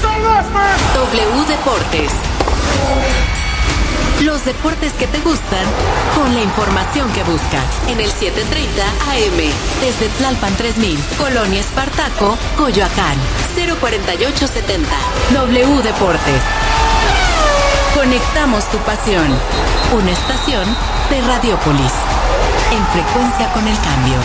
W Deportes. Los deportes que te gustan con la información que buscas en el 7:30 AM desde Tlalpan 3000, Colonia Espartaco, Coyoacán, 04870. W Deportes. Conectamos tu pasión. Una estación de Radiopolis. En frecuencia con el cambio.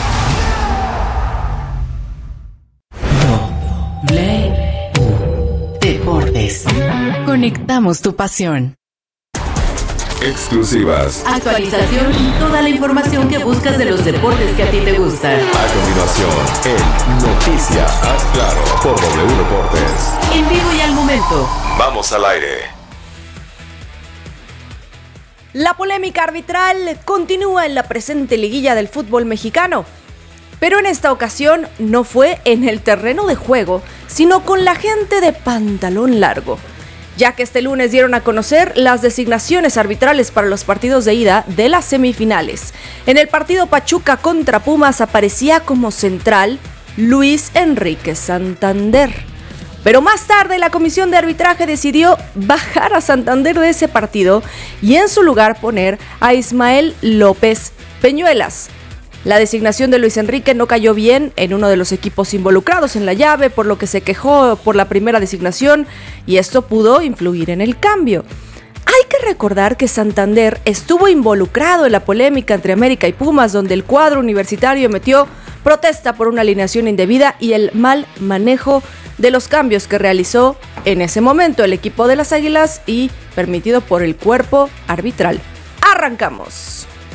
W Deportes. Conectamos tu pasión. Exclusivas. Actualización y toda la información que buscas de los deportes que a ti te gustan. A continuación, en Noticias Haz Claro por W Deportes. En vivo y al momento. Vamos al aire. La polémica arbitral continúa en la presente liguilla del fútbol mexicano. Pero en esta ocasión no fue en el terreno de juego, sino con la gente de pantalón largo, ya que este lunes dieron a conocer las designaciones arbitrales para los partidos de ida de las semifinales. En el partido Pachuca contra Pumas aparecía como central Luis Enrique Santander. Pero más tarde la comisión de arbitraje decidió bajar a Santander de ese partido y en su lugar poner a Ismael López Peñuelas. La designación de Luis Enrique no cayó bien en uno de los equipos involucrados en la llave, por lo que se quejó por la primera designación y esto pudo influir en el cambio. Hay que recordar que Santander estuvo involucrado en la polémica entre América y Pumas, donde el cuadro universitario metió protesta por una alineación indebida y el mal manejo de los cambios que realizó en ese momento el equipo de las Águilas y permitido por el cuerpo arbitral. ¡Arrancamos!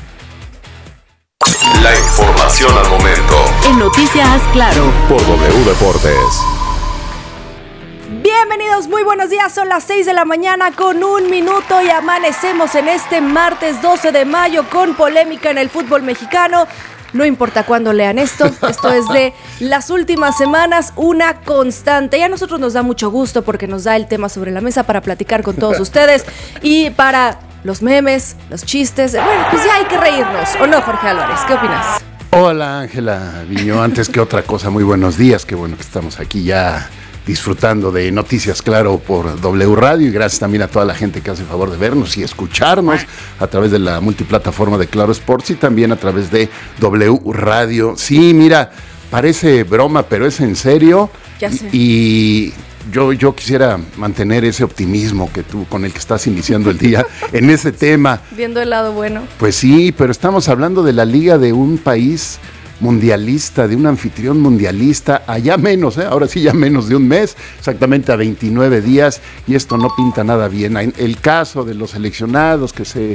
La información al momento. En Noticias Haz Claro Por W Deportes. Bienvenidos, muy buenos días, son las 6 de la mañana con 1 minuto y amanecemos en este martes 12 de mayo con polémica en el fútbol mexicano. No importa cuándo lean esto es de las últimas semanas una constante y a nosotros nos da mucho gusto porque nos da el tema sobre la mesa para platicar con todos ustedes y para los memes, los chistes. Bueno, pues ya hay que reírnos, ¿o no, Jorge Álvarez? ¿Qué opinas? Hola, Ángela Viñó. Antes que otra cosa, muy buenos días. Qué bueno que estamos aquí ya disfrutando de Noticias Claro por W Radio y gracias también a toda la gente que hace el favor de vernos y escucharnos a través de la multiplataforma de Claro Sports y también a través de W Radio. Sí, mira, parece broma, pero es en serio. Ya sé. Y yo quisiera mantener ese optimismo que tú, con el que estás iniciando el día en ese tema. Viendo el lado bueno. Pues sí, pero estamos hablando de la liga de un país mundialista, de un anfitrión mundialista, a ya menos, ahora sí ya menos de un mes, exactamente a 29 días, y esto no pinta nada bien. El caso de los seleccionados,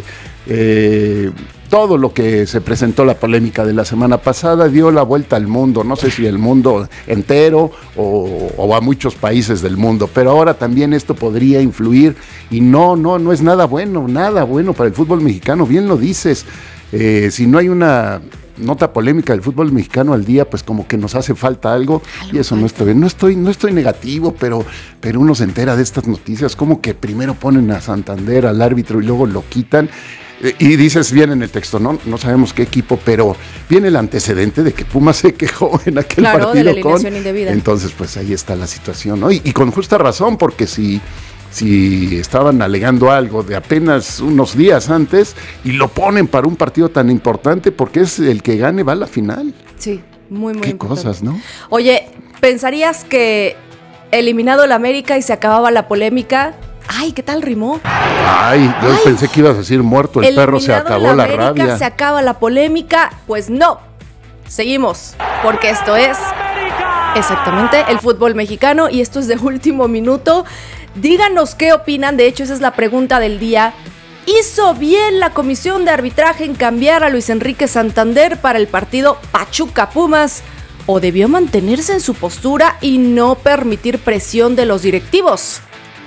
todo lo que se presentó, la polémica de la semana pasada, dio la vuelta al mundo, no sé si el mundo entero o a muchos países del mundo, pero ahora también esto podría influir, y no es nada bueno para el fútbol mexicano, bien lo dices. Si no hay una nota polémica del fútbol mexicano al día, pues como que nos hace falta algo y eso no está bien. No estoy negativo, pero uno se entera de estas noticias, como que primero ponen a Santander, al árbitro, y luego lo quitan. Y dices bien en el texto, no sabemos qué equipo, pero viene el antecedente de que Pumas se quejó en aquel partido de la alineación indebida. Entonces, pues ahí está la situación, ¿no? Y con justa razón, porque si estaban alegando algo de apenas unos días antes y lo ponen para un partido tan importante, porque es el que gane va a la final. Sí, muy qué importante. Cosas, ¿no? Oye, ¿pensarías que eliminado el América y se acababa la polémica? Ay, ¿qué tal rimó? Yo pensé que ibas a decir muerto el perro, se acabó la rabia. Se acaba la polémica, pues no. Seguimos, porque esto es exactamente el fútbol mexicano y esto es de último minuto. Díganos qué opinan, de hecho esa es la pregunta del día. ¿Hizo bien la comisión de arbitraje en cambiar a Luis Enrique Santander para el partido Pachuca Pumas? ¿O debió mantenerse en su postura y no permitir presión de los directivos?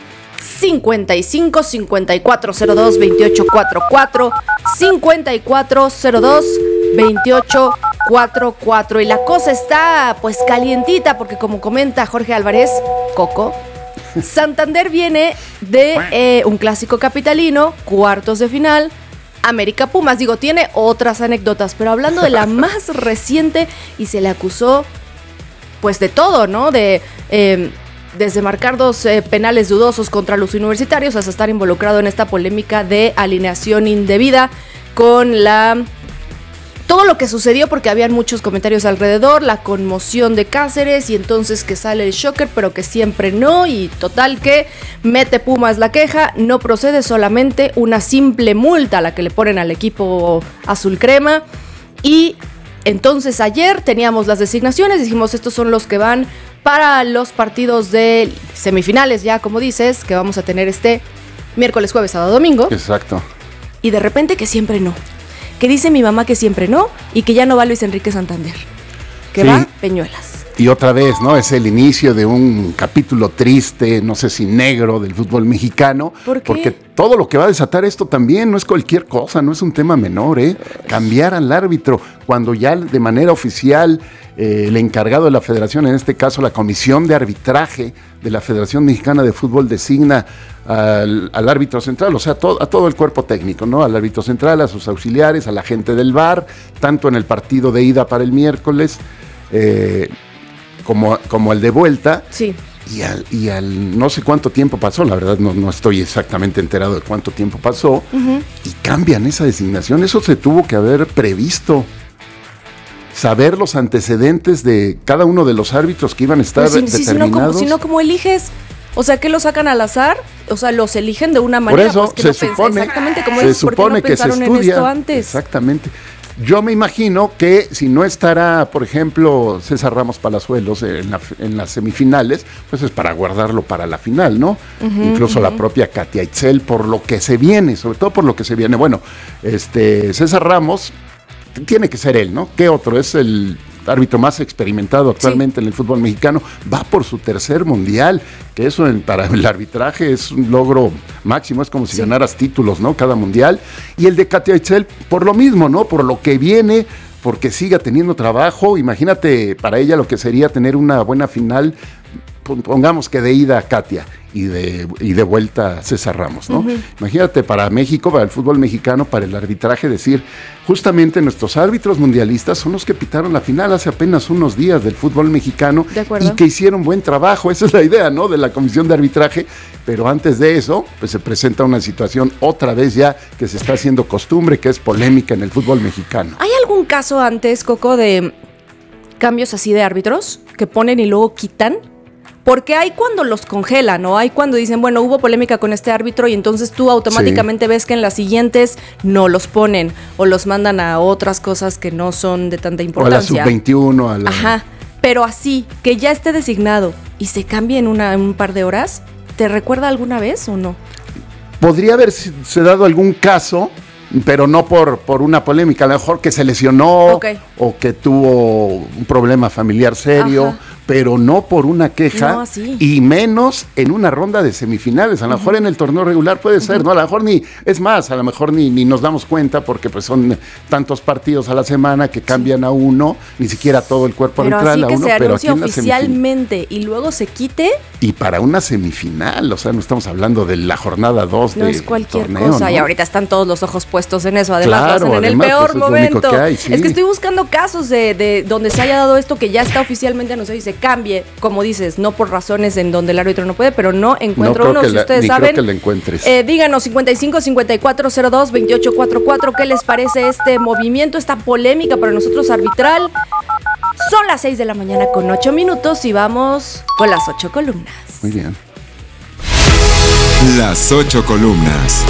55 5402 2844 5402 2844 y la cosa está pues calientita porque como comenta Jorge Álvarez, Coco, Santander viene de un clásico capitalino, cuartos de final, América Pumas. Digo, tiene otras anécdotas, pero hablando de la más reciente y se le acusó pues de todo, ¿no? De desde marcar 2 penales dudosos contra los universitarios hasta estar involucrado en esta polémica de alineación indebida con todo lo que sucedió, porque habían muchos comentarios alrededor, la conmoción de Cáceres y entonces que sale el shocker pero que siempre no, y total que mete Pumas la queja, no procede, solamente una simple multa la que le ponen al equipo azul crema. Y entonces ayer teníamos las designaciones, dijimos estos son los que van para los partidos de semifinales, ya como dices, que vamos a tener este miércoles, jueves, sábado, domingo. Exacto. Y de repente que siempre no. Que dice mi mamá que siempre no y que ya no va Luis Enrique Santander. Que sí, va Peñuelas. Y otra vez, ¿no? Es el inicio de un capítulo triste, no sé si negro, del fútbol mexicano. ¿Por qué? Porque todo lo que va a desatar esto también no es cualquier cosa, no es un tema menor, ¿eh? Cambiar al árbitro cuando ya de manera oficial el encargado de la federación, en este caso la comisión de arbitraje de la Federación Mexicana de Fútbol, designa al árbitro central, o sea, a todo el cuerpo técnico, ¿no? Al árbitro central, a sus auxiliares, a la gente del VAR, tanto en el partido de ida para el miércoles, como el de vuelta. Sí. Y al no sé cuánto tiempo pasó, la verdad no estoy exactamente enterado de cuánto tiempo pasó, y cambian esa designación. Eso se tuvo que haber previsto. Saber los antecedentes de cada uno de los árbitros que iban a estar determinados. Si no, ¿cómo eliges? O sea, ¿que los sacan al azar? O sea, los eligen de una manera. Por eso pues, que se no supone, exactamente como se es, supone ¿por qué no que pensaron se en estudia esto antes? Exactamente. Yo me imagino que si no estará, por ejemplo, César Ramos Palazuelos en las semifinales, pues es para guardarlo para la final, ¿no? Incluso la propia Katia Itzel, por lo que se viene, sobre todo por lo que se viene. Bueno, César Ramos tiene que ser él, ¿no? ¿Qué otro? Es el árbitro más experimentado actualmente en el fútbol mexicano, va por su tercer mundial, que eso para el arbitraje es un logro máximo, es como si ganaras títulos, ¿no? Cada mundial. Y el de Katia Itzel, por lo mismo, ¿no? Por lo que viene, porque siga teniendo trabajo. Imagínate para ella lo que sería tener una buena final, pongamos que de ida a Katia y de vuelta César Ramos, ¿no? Imagínate para México, para el fútbol mexicano, para el arbitraje, decir, justamente nuestros árbitros mundialistas son los que pitaron la final hace apenas unos días del fútbol mexicano y que hicieron buen trabajo. Esa es la idea, ¿no? De la comisión de arbitraje, pero antes de eso, pues se presenta una situación otra vez ya que se está haciendo costumbre, que es polémica en el fútbol mexicano. ¿Hay algún caso antes, Coco, de cambios así de árbitros que ponen y luego quitan? Porque hay cuando los congelan, ¿no? Hay cuando dicen, bueno, hubo polémica con este árbitro y entonces tú automáticamente ves que en las siguientes no los ponen o los mandan a otras cosas que no son de tanta importancia. O a la sub-21. Ajá, pero así, que ya esté designado y se cambie en un par de horas, ¿te recuerda alguna vez o no? Podría haberse dado algún caso, pero no por una polémica, a lo mejor que se lesionó o que tuvo un problema familiar serio, pero no por una queja, y menos en una ronda de semifinales. A lo mejor en el torneo regular puede ser, ¿no? A lo mejor a lo mejor ni nos damos cuenta, porque pues son tantos partidos a la semana que cambian a uno, ni siquiera todo el cuerpo arbitral a uno, pero aquí en la oficialmente y luego se quite. Y para una semifinal, o sea, no estamos hablando de la jornada 2 no del es cualquier torneo, cosa, ¿no? Y ahorita están todos los ojos puestos en eso, además claro, lo hacen en el peor momento. Que hay, sí. Es que estoy buscando casos de donde se haya dado esto que ya está oficialmente anunciado y se cambie, como dices, no por razones en donde el árbitro no puede, pero no encuentro uno. Si ustedes saben, creo que lo encuentres. Díganos 55-5402-2844, ¿qué les parece este movimiento, esta polémica para nosotros arbitral? Son las 6 de la mañana con 8 minutos y vamos con las 8 columnas. Muy bien. Las 8 columnas.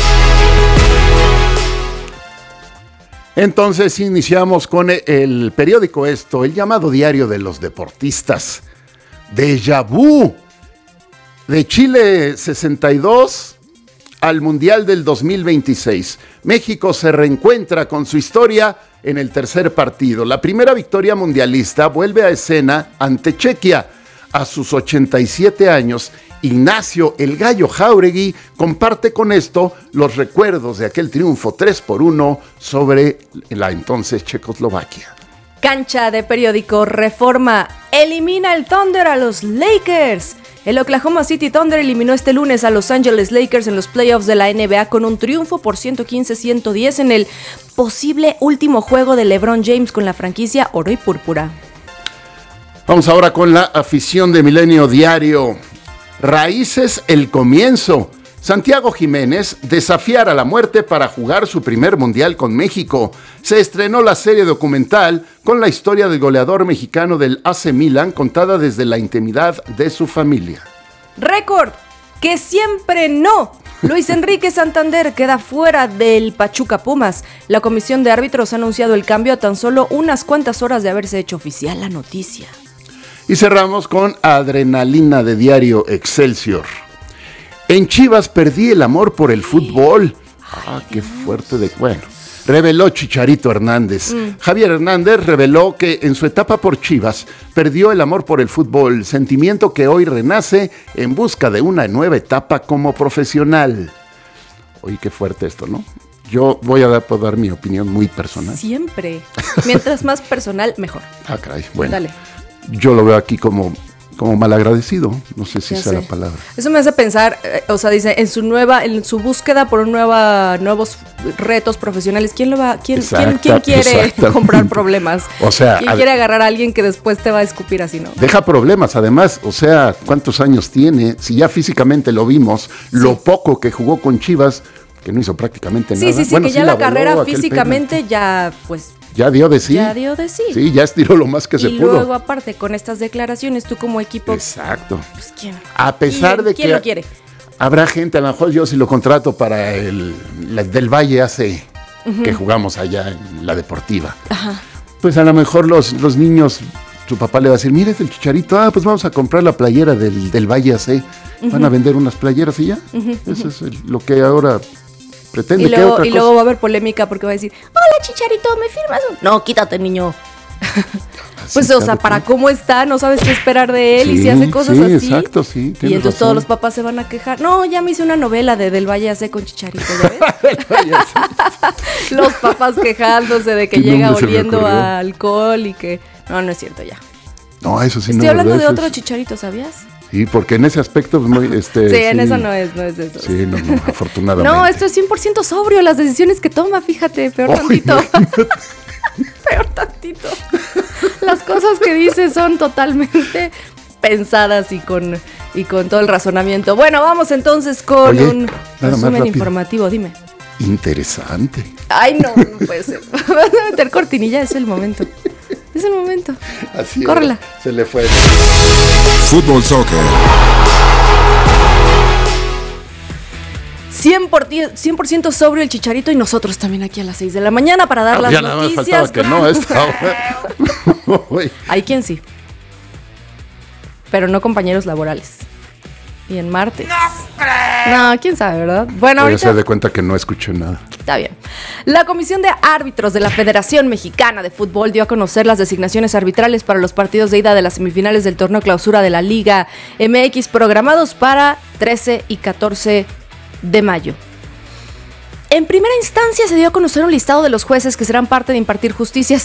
Entonces iniciamos con el periódico el llamado diario de los deportistas. Déjà vu. De Chile 62 al Mundial del 2026. México se reencuentra con su historia en el tercer partido. La primera victoria mundialista vuelve a escena ante Chequia. A sus 87 años, Ignacio El Gallo Jáuregui comparte con esto los recuerdos de aquel triunfo 3-1 sobre la entonces Checoslovaquia. Cancha de periódico Reforma. Elimina el Thunder a los Lakers. El Oklahoma City Thunder eliminó este lunes a Los Angeles Lakers en los playoffs de la NBA con un triunfo por 115-110 en el posible último juego de LeBron James con la franquicia oro y púrpura. Vamos ahora con la afición de Milenio Diario. Raíces el comienzo. Santiago Jiménez desafiará a la muerte para jugar su primer mundial con México. Se estrenó la serie documental con la historia del goleador mexicano del AC Milan contada desde la intimidad de su familia. Récord, que siempre no. Luis Enrique Santander queda fuera del Pachuca Pumas. La comisión de árbitros ha anunciado el cambio a tan solo unas cuantas horas de haberse hecho oficial la noticia. Y cerramos con adrenalina de diario Excelsior. En Chivas perdí el amor por el fútbol. Qué fuerte de... Bueno, reveló Chicharito Hernández. Javier Hernández reveló que en su etapa por Chivas perdió el amor por el fútbol, sentimiento que hoy renace en busca de una nueva etapa como profesional. Oye, qué fuerte esto, ¿no? Yo voy a dar mi opinión muy personal. Siempre. Mientras más personal, mejor. Caray, bueno. Dale. Yo lo veo aquí como malagradecido, no sé si sea la palabra. Eso me hace pensar, dice, en su búsqueda por nuevos retos profesionales, ¿quién quiere comprar problemas? O sea, ¿quién quiere agarrar a alguien que después te va a escupir así, no? Deja problemas, además, o sea, ¿cuántos años tiene? Si ya físicamente lo vimos, lo poco que jugó con Chivas, que no hizo prácticamente nada. Sí, bueno, que ya la carrera físicamente ya, pues... Ya dio de sí. Ya dio de sí. Sí, ya estiró lo más que se pudo. Y luego, aparte, con estas declaraciones, tú como equipo... Exacto. Pues, ¿quién? A pesar de que... ¿Quién lo quiere? Habrá gente, a lo mejor yo si lo contrato para el del Valle hace que jugamos allá en la deportiva. Ajá. Pues a lo mejor los niños, su papá le va a decir, mira, es el Chicharito, pues vamos a comprar la playera del Valle AC. Van a vender unas playeras y ya. Eso es lo que ahora... pretende. Y luego va a haber polémica porque va a decir, hola Chicharito, ¿me firmas? No, quítate, niño. Pues, o sea, para cómo está, no sabes qué esperar de él y si hace cosas así. Exacto, sí. Y entonces todos los papás se van a quejar. No, ya me hice una novela del Valle AC con Chicharito, ¿ya ves? Los papás quejándose de que llega oliendo a alcohol y que... No es cierto ya. No, eso sí. Estoy hablando de otro Chicharito, ¿sabías? Sí, porque en ese aspecto es muy... en eso no es eso. Sí, no, afortunadamente. No, esto es 100% sobrio, las decisiones que toma, fíjate, peor tantito. Peor tantito. Las cosas que dice son totalmente pensadas y con todo el razonamiento. Bueno, vamos entonces con un resumen informativo, dime. Interesante. Ay, no puede ser. Vas a meter cortinilla, es el momento. Es el momento. Así córrela. Se le fue. Fútbol Soccer. 100% sobrio el Chicharito y nosotros también aquí a las 6 de la mañana para dar las noticias. Ya nada más faltaba que no, esta hora. Hay quien sí. Pero no compañeros laborales. Y en martes. No, quién sabe, ¿verdad? Bueno, ahorita... se dé cuenta que no escuché nada. Está bien. La Comisión de Árbitros de la Federación Mexicana de Fútbol dio a conocer las designaciones arbitrales para los partidos de ida de las semifinales del torneo clausura de la Liga MX programados para 13 y 14 de mayo. En primera instancia se dio a conocer un listado de los jueces que serían parte de impartir,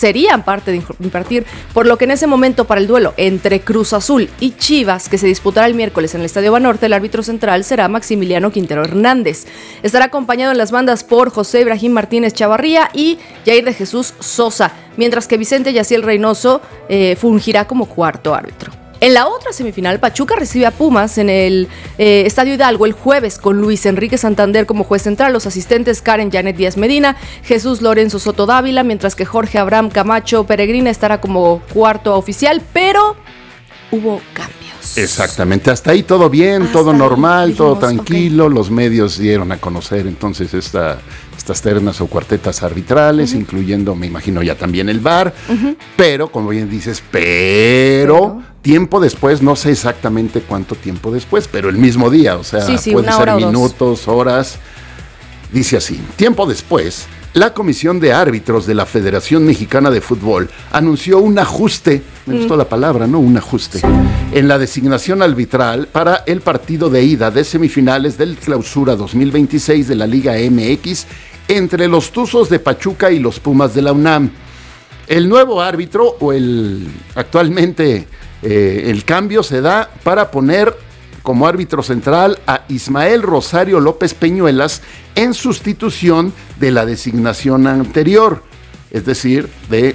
por lo que en ese momento para el duelo entre Cruz Azul y Chivas, que se disputará el miércoles en el Estadio Banorte, el árbitro central será Maximiliano Quintero Hernández. Estará acompañado en las bandas por José Ibrahim Martínez Chavarría y Jair de Jesús Sosa, mientras que Vicente Yaciel Reynoso fungirá como cuarto árbitro. En la otra semifinal, Pachuca recibe a Pumas en el Estadio Hidalgo el jueves con Luis Enrique Santander como juez central, los asistentes Karen Janet Díaz Medina, Jesús Lorenzo Soto Dávila, mientras que Jorge Abraham Camacho Peregrina estará como cuarto oficial, pero hubo cambios. Exactamente, hasta ahí todo bien, todo normal, todo tranquilo, los medios dieron a conocer entonces estas ternas o cuartetas arbitrales, incluyendo, me imagino, ya también el VAR, pero, como bien dices, tiempo después, no sé exactamente cuánto tiempo después, pero el mismo día, o sea, puede ser minutos, horas, dice así, tiempo después, la Comisión de Árbitros de la Federación Mexicana de Fútbol anunció un ajuste, me gustó la palabra, ¿no? Un ajuste, en la designación arbitral para el partido de ida de semifinales del Clausura 2026 de la Liga MX entre los Tuzos de Pachuca y los Pumas de la UNAM. El nuevo árbitro, actualmente el cambio se da para poner como árbitro central a Ismael Rosario López Peñuelas en sustitución de la designación anterior, es decir, de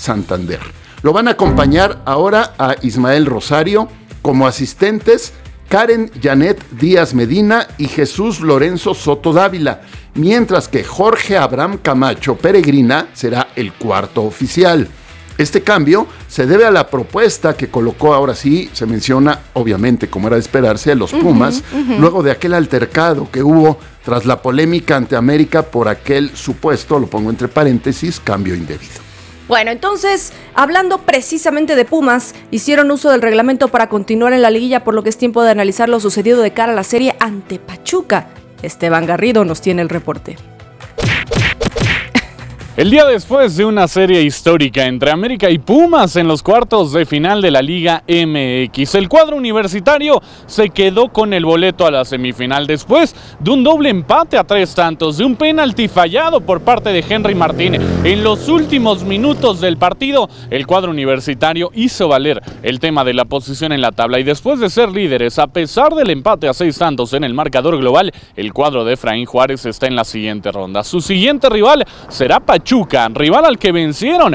Santander. Lo van a acompañar ahora a Ismael Rosario como asistentes Karen Janet Díaz Medina y Jesús Lorenzo Soto Dávila, mientras que Jorge Abraham Camacho Peregrina será el cuarto oficial. Este cambio se debe a la propuesta que colocó, ahora sí, se menciona, obviamente, como era de esperarse, a los Pumas, luego de aquel altercado que hubo tras la polémica ante América por aquel supuesto, lo pongo entre paréntesis, cambio indebido. Bueno, entonces, hablando precisamente de Pumas, hicieron uso del reglamento para continuar en la liguilla, por lo que es tiempo de analizar lo sucedido de cara a la serie ante Pachuca. Esteban Garrido nos tiene el reporte. El día después de una serie histórica entre América y Pumas en los cuartos de final de la Liga MX, el cuadro universitario se quedó con el boleto a la semifinal después de un doble empate a 3 tantos, de un penalti fallado por parte de Henry Martín. En los últimos minutos del partido, el cuadro universitario hizo valer el tema de la posición en la tabla y después de ser líderes, a pesar del empate a 6 tantos en el marcador global, el cuadro de Efraín Juárez está en la siguiente ronda. Su siguiente rival será Pachuca, rival al que vencieron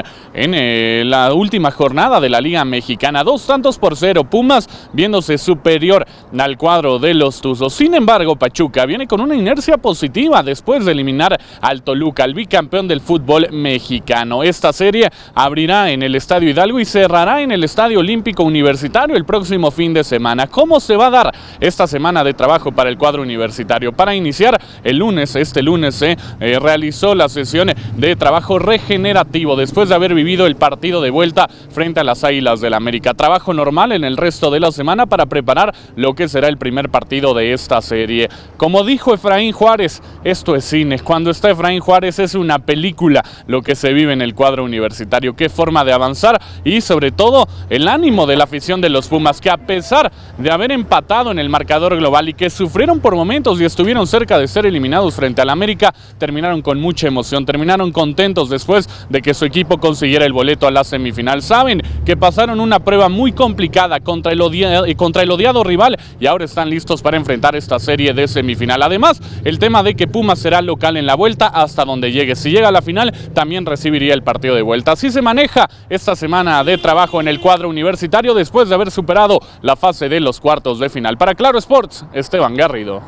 en la última jornada de la Liga Mexicana, 2-0, Pumas viéndose superior al cuadro de los Tuzos. Sin embargo, Pachuca viene con una inercia positiva después de eliminar al Toluca, el bicampeón del fútbol mexicano. Esta serie abrirá en el Estadio Hidalgo y cerrará en el Estadio Olímpico Universitario el próximo fin de semana. ¿Cómo se va a dar esta semana de trabajo para el cuadro universitario? Para iniciar, este lunes se realizó la sesión de trabajo regenerativo después de haber vivido el partido de vuelta frente a las Águilas del América. Trabajo normal en el resto de la semana para preparar lo que será el primer partido de esta serie. Como dijo Efraín Juárez, esto es cine. Cuando está Efraín Juárez es una película lo que se vive en el cuadro universitario. Qué forma de avanzar y sobre todo el ánimo de la afición de los Pumas, que a pesar de haber empatado en el marcador global y que sufrieron por momentos y estuvieron cerca de ser eliminados frente al América, terminaron con mucha emoción, terminaron contentos después de que su equipo consiguiera el boleto a la semifinal. Saben que pasaron una prueba muy complicada contra el odiado rival y ahora están listos para enfrentar esta serie de semifinal. Además, el tema de que Pumas será local en la vuelta hasta donde llegue. Si llega a la final, también recibiría el partido de vuelta. Así se maneja esta semana de trabajo en el cuadro universitario después de haber superado la fase de los cuartos de final. Para Claro Sports, Esteban Garrido.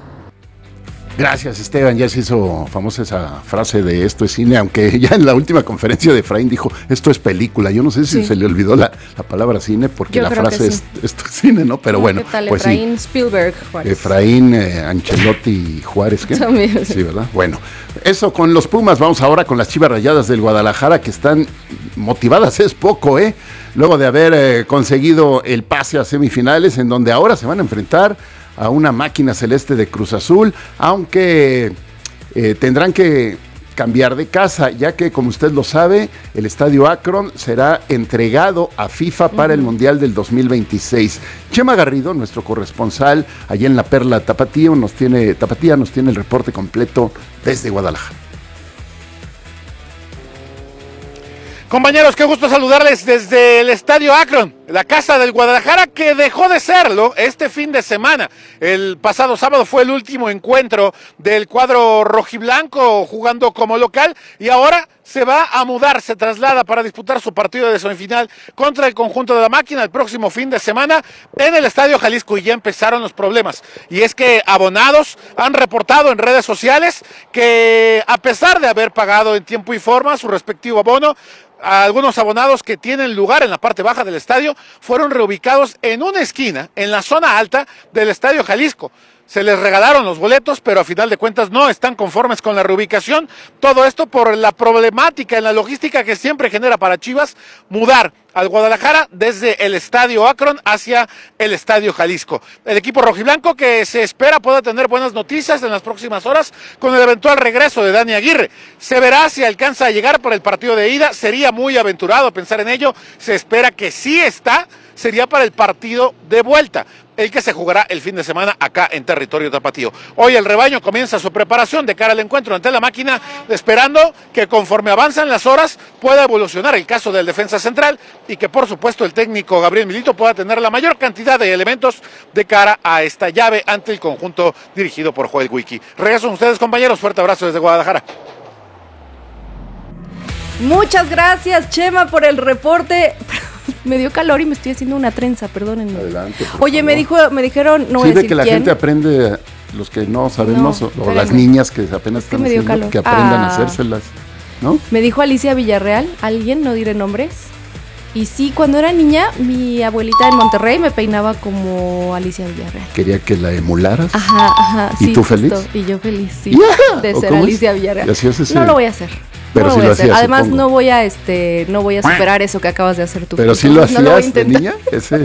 Gracias, Esteban. Ya se hizo famosa esa frase de esto es cine, aunque ya en la última conferencia de Efraín dijo esto es película. Yo no sé si se le olvidó la palabra cine porque yo la frase es esto es cine, ¿no? Pero bueno, ¿qué tal? Pues Efraín sí. Spielberg Juárez. Efraín, Ancelotti Juárez, ¿qué? También. Sí, ¿verdad? Bueno, eso con los Pumas. Vamos ahora con las Chivas Rayadas del Guadalajara, que están motivadas, es poco, luego de haber conseguido el pase a semifinales, en donde ahora se van a enfrentar a una máquina celeste de Cruz Azul, aunque tendrán que cambiar de casa, ya que, como usted lo sabe, el Estadio Akron será entregado a FIFA para el Mundial del 2026. Chema Garrido, nuestro corresponsal allá en la Perla Tapatía, nos tiene el reporte completo desde Guadalajara. Compañeros, qué gusto saludarles desde el Estadio Akron, la casa del Guadalajara, que dejó de serlo este fin de semana. El pasado sábado fue el último encuentro del cuadro rojiblanco jugando como local y ahora se va a mudar, se traslada para disputar su partido de semifinal contra el conjunto de la máquina el próximo fin de semana en el Estadio Jalisco, y ya empezaron los problemas. Y es que abonados han reportado en redes sociales que, a pesar de haber pagado en tiempo y forma su respectivo abono, algunos abonados que tienen lugar en la parte baja del estadio fueron reubicados en una esquina, en la zona alta del Estadio Jalisco. Se les regalaron los boletos, pero a final de cuentas no están conformes con la reubicación. Todo esto por la problemática en la logística que siempre genera para Chivas mudar al Guadalajara desde el Estadio Akron hacia el Estadio Jalisco. El equipo rojiblanco, que se espera pueda tener buenas noticias en las próximas horas con el eventual regreso de Dani Aguirre. Se verá si alcanza a llegar para el partido de ida. Sería muy aventurado pensar en ello. Se espera que sí está, sería para el partido de vuelta, el que se jugará el fin de semana acá en territorio tapatío. Hoy el rebaño comienza su preparación de cara al encuentro ante la máquina, esperando que conforme avanzan las horas pueda evolucionar el caso del defensa central y que, por supuesto, el técnico Gabriel Milito pueda tener la mayor cantidad de elementos de cara a esta llave ante el conjunto dirigido por Joel Wiki. Regreso con ustedes, compañeros. Fuerte abrazo desde Guadalajara. Muchas gracias, Chema, por el reporte. Me dio calor y me estoy haciendo una trenza, perdónenme. Adelante, por Oye, me dijeron, no voy a Sí, de decir que la quién. gente aprende, los que no sabemos, No, o espérame. las niñas que apenas que están me dio haciendo, calor. que aprendan a Ah. hacérselas, ¿no? Me dijo Alicia Villarreal, alguien, no diré nombres. Y sí, cuando era niña, mi abuelita en Monterrey me peinaba como Alicia Villarreal. Quería que la emularas. Ajá, ¿Y sí, tú justo. feliz? Y yo feliz, sí, ¡Ya! de ¿O ser cómo es? Alicia Villarreal. ¿Y hacías ese? No lo voy a hacer. Pero no sí lo voy lo a hacer. hacías, Además, supongo. no voy a superar eso que acabas de hacer tú. Pero sí No lo voy a hacías de intentar. niña,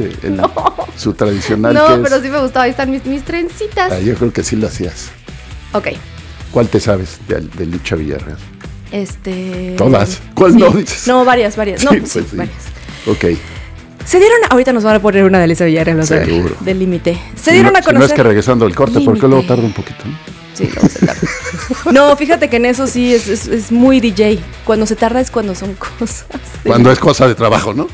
su tradicional No, que es. pero sí me gustaba. Ahí están mis trencitas. Ah, yo creo que sí lo hacías. Ok. ¿Cuál te sabes de Licha Villarreal? Todas. ¿Cuál no dices? No, varias. No, Sí, sí, pues sí. varias. Ok. Se dieron, ahorita nos van a poner una de Alicia Villarreal, o sea, Seguro. del límite. Se dieron no, a conocer. Si no es que regresando al corte, porque Límite. luego tarda un poquito, ¿no? Sí, luego se tarda. No, fíjate que en eso sí es muy DJ. Cuando se tarda es cuando son cosas. Cuando es cosa de trabajo, ¿no?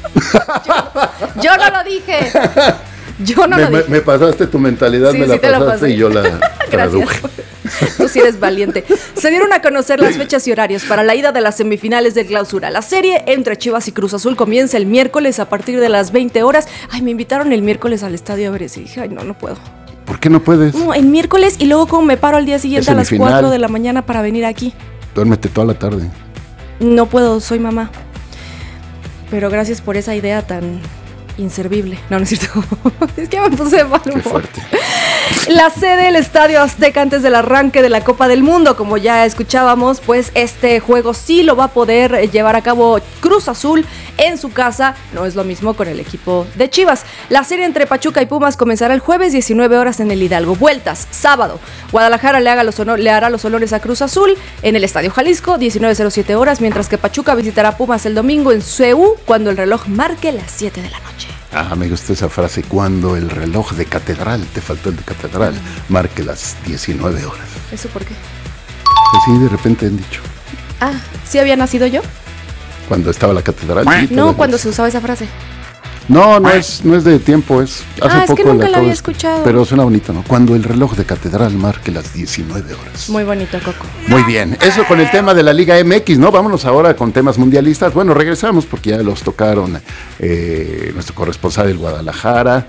Yo no lo dije. Yo no lo dije. Me pasaste tu mentalidad, Sí, me sí la te la pasaste pasé. y yo la Gracias. traduje. Tú sí eres valiente. Se dieron a conocer las fechas y horarios para la ida de las semifinales de Clausura. La serie entre Chivas y Cruz Azul comienza el miércoles a partir de las 20 horas. Ay, me invitaron el miércoles al estadio a ver ese. Dije, ay, no puedo. ¿Por qué no puedes? No, el miércoles y luego como me paro al día siguiente Es a las semifinal. 4 de la mañana para venir aquí. Duérmete toda la tarde. No puedo, soy mamá. Pero gracias por esa idea tan inservible. No, no es cierto. Es que me puse de mal Qué humor. fuerte. La sede del Estadio Azteca antes del arranque de la Copa del Mundo, como ya escuchábamos, pues este juego sí lo va a poder llevar a cabo Cruz Azul en su casa. No es lo mismo con el equipo de Chivas. La serie entre Pachuca y Pumas comenzará el jueves 19 horas en el Hidalgo. Vueltas, sábado. Guadalajara le hará los honores a Cruz Azul en el Estadio Jalisco, 19:07 horas, mientras que Pachuca visitará a Pumas el domingo en CU cuando el reloj marque las 7 de la noche. Ah, me gusta esa frase, cuando el reloj de catedral, te faltó el de catedral, marque las 19 horas. ¿Eso por qué? Así de repente han dicho. Ah, ¿sí había nacido yo? Cuando estaba la catedral. Sí, No, todavía. cuando se usaba esa frase. No es de tiempo, es hace Ah, es poco. que nunca la acabo había de- escuchado. Pero suena bonito, ¿no? Cuando el reloj de catedral marque las 19 horas. Muy bonito, Coco. Muy bien, eso con el tema de la Liga MX, ¿no? Vámonos ahora con temas mundialistas. Bueno, regresamos porque ya los tocaron nuestro corresponsal del Guadalajara.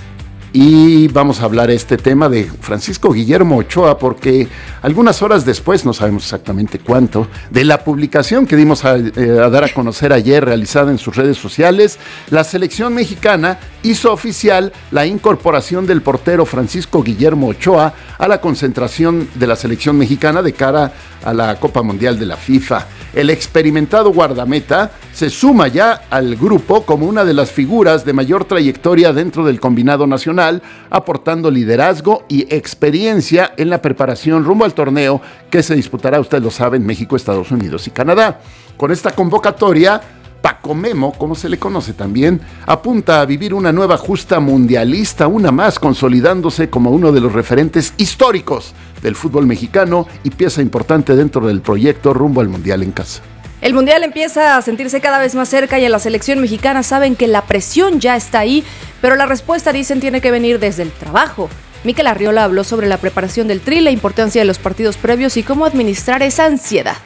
Y vamos a hablar este tema de Francisco Guillermo Ochoa, porque algunas horas después, no sabemos exactamente cuánto, de la publicación que dimos a dar a conocer ayer, realizada en sus redes sociales, la selección mexicana hizo oficial la incorporación del portero Francisco Guillermo Ochoa a la concentración de la selección mexicana de cara a la Copa Mundial de la FIFA. El experimentado guardameta se suma ya al grupo como una de las figuras de mayor trayectoria dentro del combinado nacional, aportando liderazgo y experiencia en la preparación rumbo al torneo que se disputará, ustedes lo saben, México, Estados Unidos y Canadá. Con esta convocatoria, Paco Memo, como se le conoce también, apunta a vivir una nueva justa mundialista, una más, consolidándose como uno de los referentes históricos del fútbol mexicano y pieza importante dentro del proyecto rumbo al Mundial en casa. El Mundial empieza a sentirse cada vez más cerca y en la selección mexicana saben que la presión ya está ahí, pero la respuesta, dicen, tiene que venir desde el trabajo. Mikel Arriola habló sobre la preparación del Tri, la importancia de los partidos previos y cómo administrar esa ansiedad.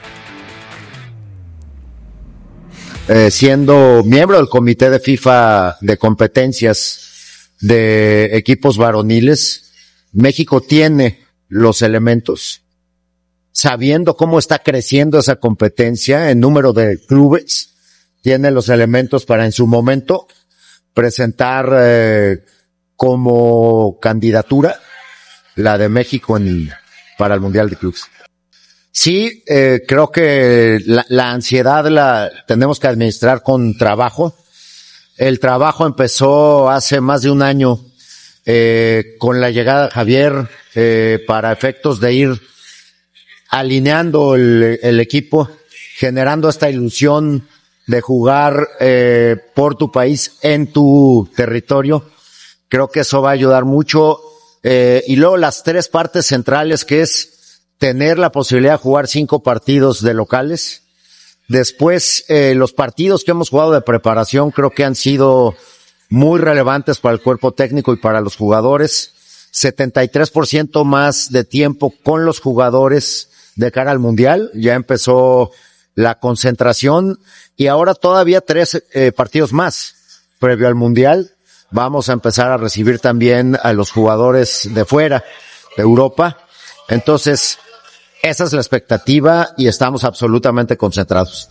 Siendo miembro del comité de FIFA de competencias de equipos varoniles, México tiene los elementos, sabiendo cómo está creciendo esa competencia en número de clubes, tiene los elementos para en su momento presentar como candidatura la de México para el Mundial de Clubes. Sí, creo que la ansiedad la tenemos que administrar con trabajo. El trabajo empezó hace más de un año con la llegada de Javier para efectos de ir alineando el equipo, generando esta ilusión de jugar por tu país, en tu territorio. Creo que eso va a ayudar mucho. Y luego las tres partes centrales, que es tener la posibilidad de jugar 5 partidos de locales. Después, los partidos que hemos jugado de preparación creo que han sido muy relevantes para el cuerpo técnico y para los jugadores. 73% más de tiempo con los jugadores de cara al Mundial. Ya empezó la concentración y ahora todavía 3 partidos más. previo al Mundial. Vamos a empezar a recibir también a los jugadores de fuera, de Europa. Entonces, esa es la expectativa y estamos absolutamente concentrados.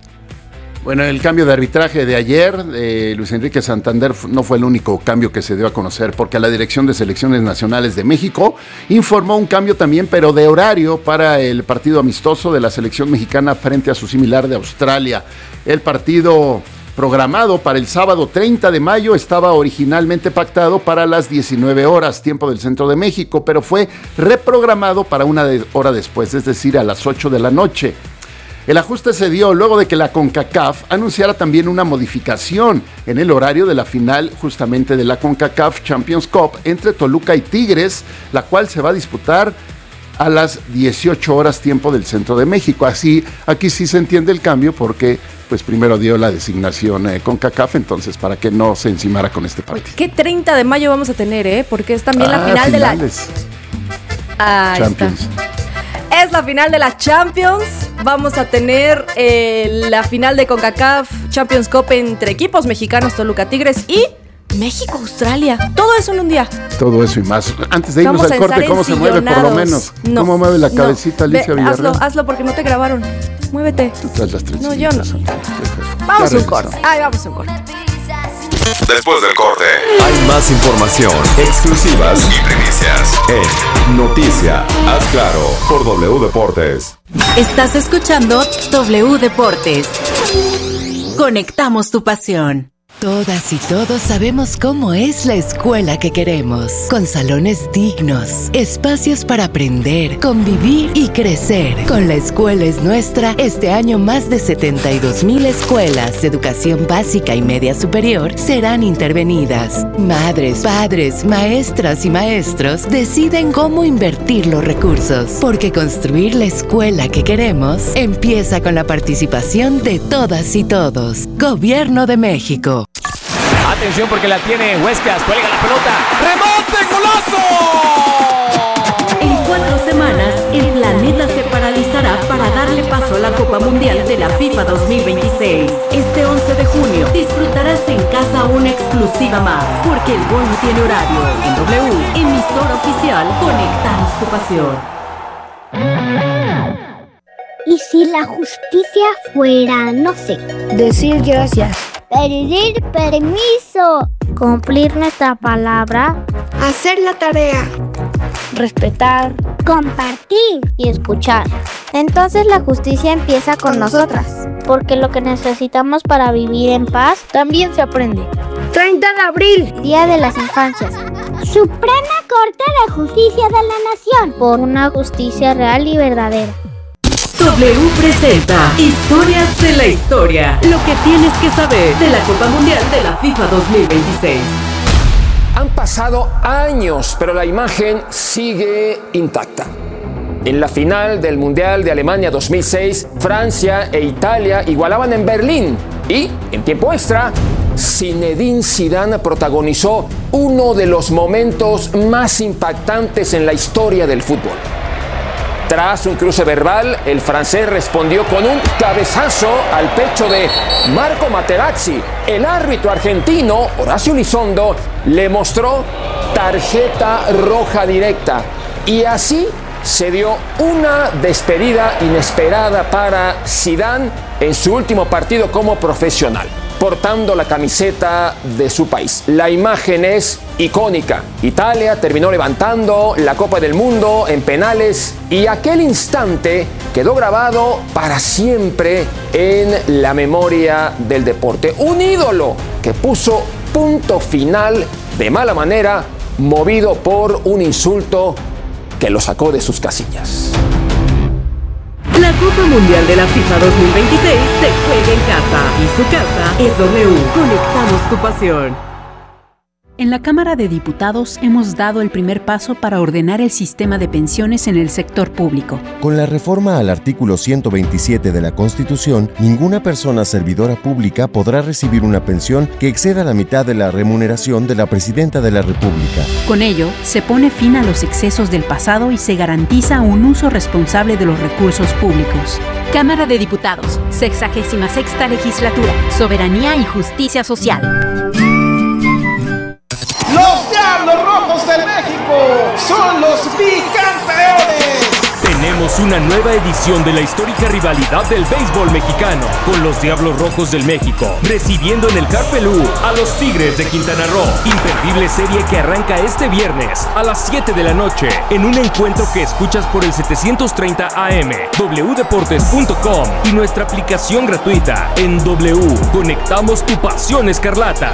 Bueno, el cambio de arbitraje de ayer, Luis Enrique Santander no fue el único cambio que se dio a conocer, porque la Dirección de Selecciones Nacionales de México informó un cambio también, pero de horario, para el partido amistoso de la selección mexicana frente a su similar de Australia. El partido programado para el sábado 30 de mayo estaba originalmente pactado para las 19 horas, tiempo del centro de México, pero fue reprogramado para una hora después, es decir, a las 8 de la noche. El ajuste se dio luego de que la CONCACAF anunciara también una modificación en el horario de la final justamente de la CONCACAF Champions Cup entre Toluca y Tigres, la cual se va a disputar a las 18 horas tiempo del centro de México. Así, aquí sí se entiende el cambio porque pues primero dio la designación CONCACAF, entonces para que no se encimara con este partido. ¿Qué 30 de mayo vamos a tener, Porque es también la final finales. de la Champions. Es la final de la Champions. Vamos a tener la final de CONCACAF Champions Cup entre equipos mexicanos, Toluca Tigres y México-Australia. Todo eso en un día. Todo eso y más. Antes de irnos al corte, ¿cómo se mueve por lo menos? No, ¿Cómo mueve la cabecita Alicia Villarreal? Hazlo porque no te grabaron. Muévete. Tú traes las trencitas. No, yo no. Vamos a un corte. Vamos a un corte. Después del corte, hay más información, exclusivas y primicias en Noticia. Haz claro por W Deportes. Estás escuchando W Deportes. Conectamos tu pasión. Todas y todos sabemos cómo es la escuela que queremos, con salones dignos, espacios para aprender, convivir y crecer. Con La Escuela es Nuestra, este año más de 72,000 escuelas de educación básica y media superior serán intervenidas. Madres, padres, maestras y maestros deciden cómo invertir los recursos, porque construir la escuela que queremos empieza con la participación de todas y todos. Gobierno de México. Atención porque la tiene Huescas, cuelga la pelota. ¡Remate, golazo! En 4 semanas, el planeta se paralizará para darle paso a la Copa Mundial de la FIFA 2026. Este 11 de junio disfrutarás en casa una exclusiva más, porque el gol no tiene horario. En W, emisora oficial, conectamos tu pasión. ¿Y si la justicia fuera, no sé, decir gracias, pedir permiso, cumplir nuestra palabra, hacer la tarea, respetar, compartir y escuchar? Entonces la justicia empieza con nosotras, porque lo que necesitamos para vivir en paz también se aprende. 30 de abril, Día de las Infancias. Suprema Corte de Justicia de la Nación, por una justicia real y verdadera. W presenta Historias de la Historia. Lo que tienes que saber de la Copa Mundial de la FIFA 2026. Han pasado años, pero la imagen sigue intacta. En la final del Mundial de Alemania 2006, Francia e Italia igualaban en Berlín. Y, en tiempo extra, Zinedine Zidane protagonizó uno de los momentos más impactantes en la historia del fútbol. Tras un cruce verbal, el francés respondió con un cabezazo al pecho de Marco Materazzi. El árbitro argentino, Horacio Elizondo, le mostró tarjeta roja directa. Y así se dio una despedida inesperada para Zidane en su último partido como profesional, portando la camiseta de su país. La imagen es icónica. Italia terminó levantando la Copa del Mundo en penales y aquel instante quedó grabado para siempre en la memoria del deporte. Un ídolo que puso punto final de mala manera, movido por un insulto que lo sacó de sus casillas. La Copa Mundial de la FIFA 2026 se juega en casa y su casa es W. Conectamos tu pasión. En la Cámara de Diputados hemos dado el primer paso para ordenar el sistema de pensiones en el sector público. Con la reforma al artículo 127 de la Constitución, ninguna persona servidora pública podrá recibir una pensión que exceda la mitad de la remuneración de la Presidenta de la República. Con ello, se pone fin a los excesos del pasado y se garantiza un uso responsable de los recursos públicos. Cámara de Diputados, 66ª Legislatura, Soberanía y Justicia Social. son los bicampeones. Tenemos una nueva edición de la histórica rivalidad del béisbol mexicano, con los Diablos Rojos del México, recibiendo en el Carpelú a los Tigres de Quintana Roo. Imperdible serie que arranca este viernes a las 7 de la noche, en un encuentro que escuchas por el 730 AM, wdeportes.com y nuestra aplicación gratuita en W. Conectamos tu pasión escarlata.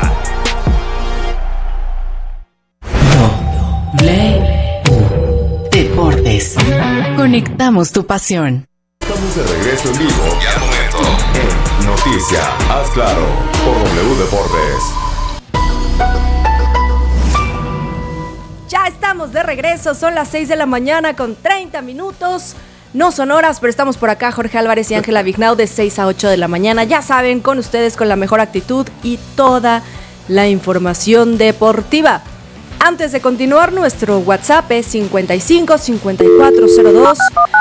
Deportes. Conectamos tu pasión. Estamos de regreso en vivo y al momento en Noticia, haz claro, por W Deportes. Ya estamos de regreso, son las 6 de la mañana con 30 minutos. No son horas, pero estamos por acá, Jorge Álvarez y Ángela Vignau, de 6 a 8 de la mañana. Ya saben, con ustedes, con la mejor actitud y toda la información deportiva. Antes de continuar, nuestro WhatsApp es 55 5402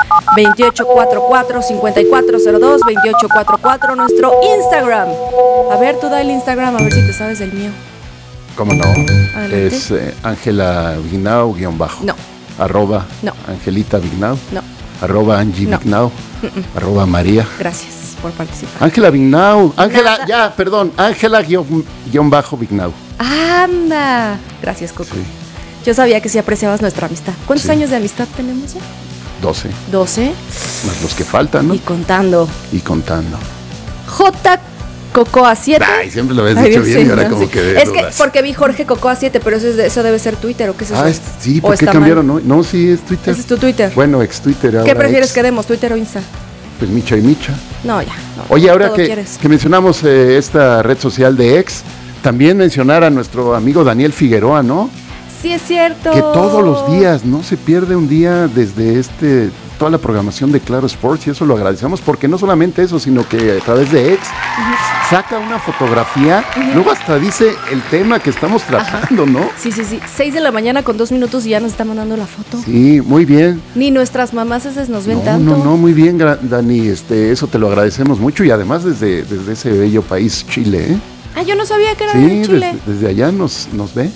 2844 5402 2844. Nuestro Instagram. A ver, tú da el Instagram, a ver si te sabes el mío. ¿Cómo no? Adelante. Es Ángela Vignau _. No. Arroba. No. Angelita Vignau. No. Arroba Angie No. Vignau. Arroba María. Gracias por participar. Ángela Vignau. Ángela, Nada. ya, perdón. Ángela _Vignau. ¡Anda! Gracias, Coco. Sí. Yo sabía que sí apreciabas nuestra amistad. ¿Cuántos Sí. años de amistad tenemos ya? 12. 12. Más los que faltan, ¿no? Y contando. Y contando. J. Cocoa 7. Ay, siempre lo habías Ay, dicho Dios bien y mío, ahora como sí. que de Es que dudas. porque vi Jorge Cocoa 7, pero eso debe ser Twitter, ¿o qué es eso? Sí, ¿O ¿por qué está cambiaron? mal? No, sí, es Twitter. Ese es tu Twitter. Bueno, ex Twitter ahora. ¿Qué prefieres ex. que demos, Twitter o Insta? Pues Micha y Micha. No, ya. No, Oye, ahora todo que quieres. mencionamos esta red social de ex, también mencionar a nuestro amigo Daniel Figueroa, ¿no? Sí, es cierto. Que todos los días, no se pierde un día desde toda la programación de Claro Sports, y eso lo agradecemos, porque no solamente eso, sino que a través de ex saca una fotografía, luego hasta dice el tema que estamos tratando, ¿no? Sí. 6 de la mañana con 2 minutos y ya nos está mandando la foto. Sí, muy bien. Ni nuestras mamás nos ven tanto. No, muy bien, Dani, eso te lo agradecemos mucho, y además desde ese bello país, Chile, ¿eh? Ah, yo no sabía que era Sí, de Chile. desde allá nos ve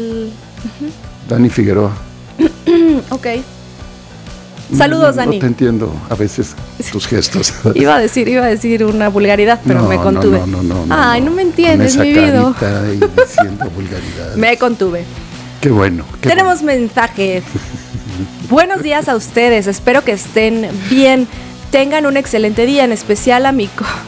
Dani Figueroa. Ok. Saludos, Dani. No te entiendo a veces tus gestos. Iba a decir una vulgaridad, pero me contuve. No. Ay, no me entiendes, con mi esa vida. carita y diciendo vulgaridad. Me contuve. Qué bueno. Tenemos mensaje. Buenos días a ustedes. Espero que estén bien. Tengan un excelente día, en especial a mi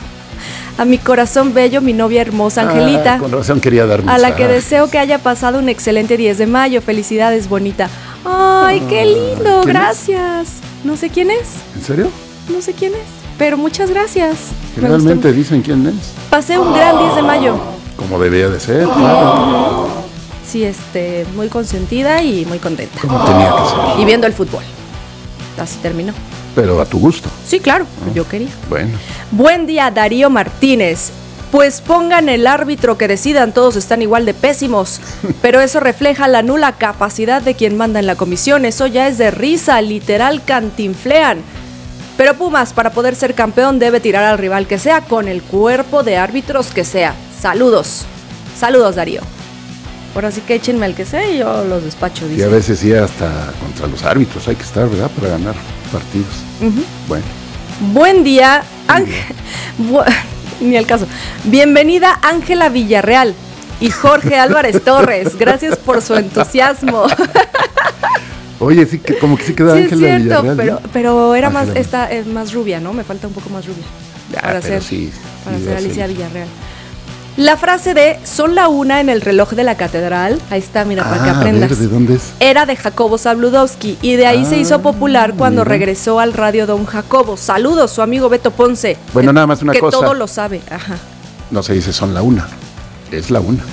corazón bello, mi novia hermosa Angelita. Con razón quería dar a la que mensaje. deseo que haya pasado un excelente 10 de mayo. Felicidades, bonita. Ay, qué lindo, ¿quién es? gracias. No sé quién es, ¿En serio? no sé quién es, pero muchas gracias. Me Generalmente gustó. dicen quién es. Pasé un gran 10 de mayo. Como debía de ser, claro. Sí, muy consentida y muy contenta. Como tenía que ser. Y viendo el fútbol. Así terminó. Pero a tu gusto. Sí, claro, yo quería. Bueno. Buen día, Darío Martínez. Pues pongan el árbitro que decidan, todos están igual de pésimos. Pero eso refleja la nula capacidad de quien manda en la comisión. Eso ya es de risa, literal cantinflean. Pero Pumas, para poder ser campeón, debe tirar al rival que sea, con el cuerpo de árbitros que sea. Saludos. Saludos, Darío. Ahora sí que échenme al que sea y yo los despacho, dice. Y a veces sí, hasta contra los árbitros hay que estar, ¿verdad? Para ganar partidos. Bueno. Buen día, Ángel. Ni al caso. Bienvenida, Ángela Villarreal y Jorge Álvarez Torres. Gracias por su entusiasmo. Oye, sí, que como que sí queda Sí, Ángela es cierto, Villarreal, ¿no? pero era Ángela. más rubia, ¿no? Me falta un poco más rubia. Ya, para pero ser, sí, para sí, ser va a ser. Alicia Villarreal. La frase de son la una en el reloj de la catedral, ahí está, mira, para que aprendas. A ver, ¿de dónde es? Era de Jacobo Zabludowski y de ahí se hizo popular cuando mira. regresó al radio Don Jacobo. Saludos, su amigo Beto Ponce. Bueno, que- nada más una que cosa. Que todo lo sabe, ajá. No se dice son la una. Es la una.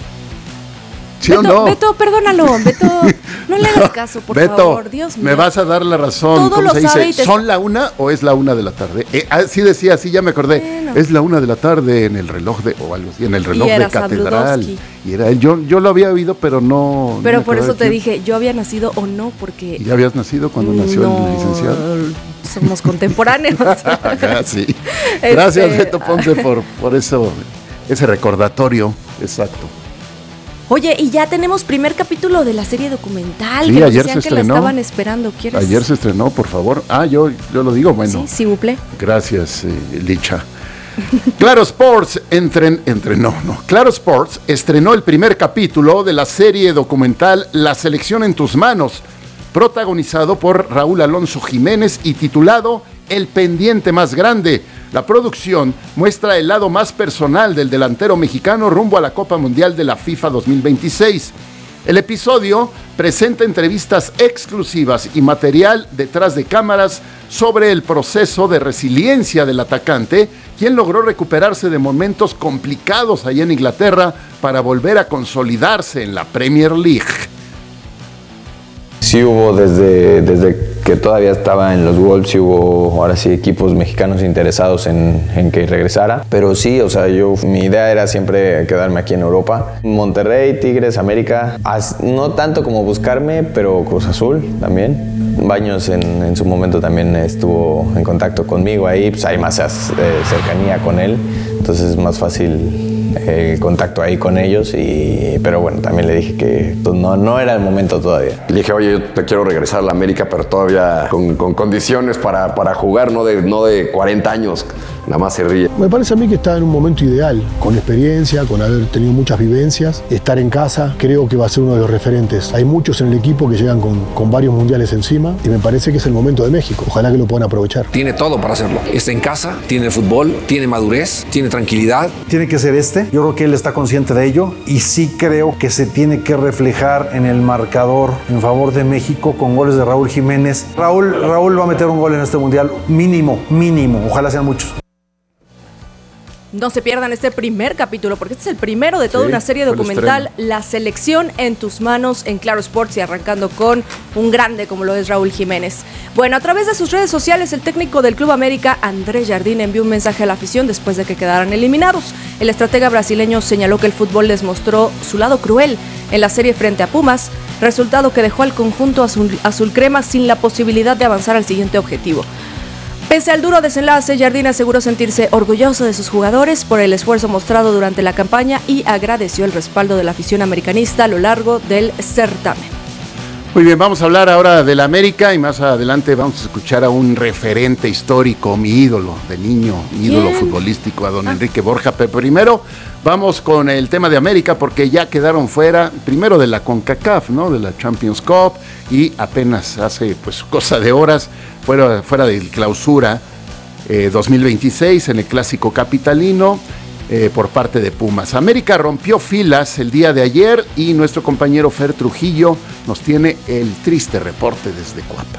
¿Sí Beto, o no? Beto, perdónalo, Beto, no le hagas caso, por Beto, favor, Dios mío. me vas a dar la razón. Todo ¿Cómo lo se sabe dice? y te- ¿Son la una o es la una de la tarde? Sí decía, sí, ya me acordé. Bueno. Es la una de la tarde en el reloj de, o algo así, en el reloj era de catedral. Zabludowski. Y era él. Yo lo había oído, pero no. Pero no me por eso acordaba te quién. dije, yo había nacido o no, porque ¿Y ya habías nacido cuando nació no, el licenciado? somos contemporáneos. Ajá, sí. Gracias, Beto Ponce, por eso, ese recordatorio. Exacto. Oye, y ya tenemos primer capítulo de la serie documental. Sí, que ayer decían se que la estrenó. estaban esperando. ¿Quieres? Ayer se estrenó, por favor. Yo lo digo, bueno. Sí, s'il vous plaît. Gracias, Licha. Claro Sports Claro Sports estrenó el primer capítulo de la serie documental La Selección en tus manos, protagonizado por Raúl Alonso Jiménez y titulado El pendiente más grande. La producción muestra el lado más personal del delantero mexicano rumbo a la Copa Mundial de la FIFA 2026. El episodio presenta entrevistas exclusivas y material detrás de cámaras sobre el proceso de resiliencia del atacante, quien logró recuperarse de momentos complicados allá en Inglaterra para volver a consolidarse en la Premier League. Sí hubo desde que todavía estaba en los Wolves, sí hubo ahora sí equipos mexicanos interesados en que regresara, pero sí, o sea, mi idea era siempre quedarme aquí en Europa. Monterrey, Tigres, América, no tanto como buscarme, pero Cruz Azul también. Baños en su momento también estuvo en contacto conmigo ahí, pues hay más cercanía con él, entonces es más fácil el contacto ahí con ellos, pero bueno, también le dije que no era el momento todavía. Le dije, oye, yo te quiero regresar a la América, pero todavía con condiciones para jugar, no de 40 años, nada más se ríe. Me parece a mí que está en un momento ideal, con experiencia, con haber tenido muchas vivencias, estar en casa, creo que va a ser uno de los referentes. Hay muchos en el equipo que llegan con varios mundiales encima y me parece que es el momento de México, ojalá que lo puedan aprovechar. Tiene todo para hacerlo, está en casa, tiene fútbol, tiene madurez, tiene tranquilidad. Tiene que ser yo creo que él está consciente de ello y sí creo que se tiene que reflejar en el marcador en favor de México con goles de Raúl Jiménez. Raúl va a meter un gol en este mundial, mínimo, ojalá sean muchos. No se pierdan este primer capítulo, porque este es el primero de toda una serie documental, La Selección en tus manos, en Claro Sports, y arrancando con un grande como lo es Raúl Jiménez. Bueno, a través de sus redes sociales, el técnico del Club América, Andrés Jardine, envió un mensaje a la afición después de que quedaran eliminados. El estratega brasileño señaló que el fútbol les mostró su lado cruel en la serie frente a Pumas, resultado que dejó al conjunto azul crema sin la posibilidad de avanzar al siguiente objetivo. Pese al duro desenlace, Jardine aseguró sentirse orgulloso de sus jugadores por el esfuerzo mostrado durante la campaña y agradeció el respaldo de la afición americanista a lo largo del certamen. Muy bien, vamos a hablar ahora del América y más adelante vamos a escuchar a un referente histórico, mi ídolo de niño, mi ídolo futbolístico, a don Enrique Borja. Pero primero vamos con el tema de América porque ya quedaron fuera, primero de la CONCACAF, ¿no? De la Champions Cup, y apenas hace pues cosa de horas fuera del Clausura 2026 en el Clásico Capitalino por parte de Pumas. América rompió filas el día de ayer y nuestro compañero Fer Trujillo nos tiene el triste reporte desde Coapa.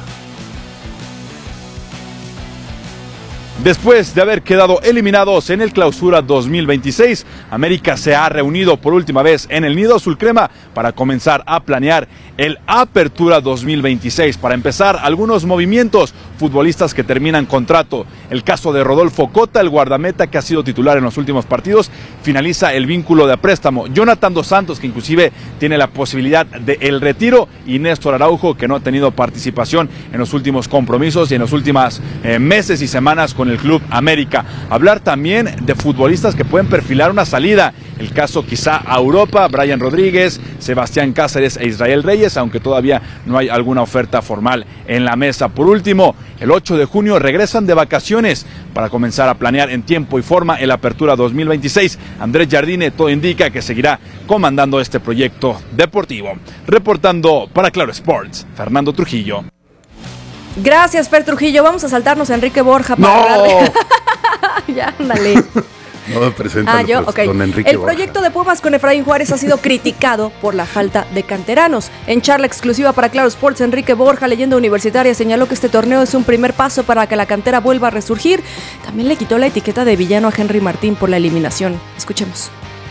Después de haber quedado eliminados en el Clausura 2026, América se ha reunido por última vez en el Nido Azul Crema para comenzar a planear el Apertura 2026. Para empezar, algunos movimientos, futbolistas que terminan contrato. El caso de Rodolfo Cota, el guardameta que ha sido titular en los últimos partidos, finaliza el vínculo de préstamo. Jonathan Dos Santos, que inclusive tiene la posibilidad del retiro, y Néstor Araujo, que no ha tenido participación en los últimos compromisos y en los últimos meses y semanas con el Club América. Hablar también de futbolistas que pueden perfilar una salida. El caso quizá a Europa, Brian Rodríguez, Sebastián Cáceres e Israel Reyes, aunque todavía no hay alguna oferta formal en la mesa. Por último, el 8 de junio regresan de vacaciones para comenzar a planear en tiempo y forma el Apertura 2026. Andrés Jardine, todo indica que seguirá comandando este proyecto deportivo. Reportando para Claro Sports, Fernando Trujillo. Gracias, Fer Trujillo. Vamos a saltarnos a Enrique Borja para ya, ándale. No, preséntalo, okay. Don Enrique El Borja. proyecto de Pumas con Efraín Juárez ha sido criticado por la falta de canteranos. En charla exclusiva para Claro Sports, Enrique Borja, leyenda universitaria, señaló que este torneo es un primer paso para que la cantera vuelva a resurgir. También le quitó la etiqueta de villano a Henry Martín por la eliminación. Escuchemos.